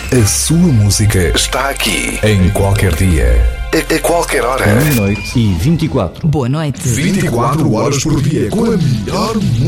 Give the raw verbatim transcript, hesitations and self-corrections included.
A sua música está aqui, em qualquer dia, a, a qualquer hora. Meia-noite e vinte e quatro. Boa noite. vinte e quatro horas por dia, com a melhor música.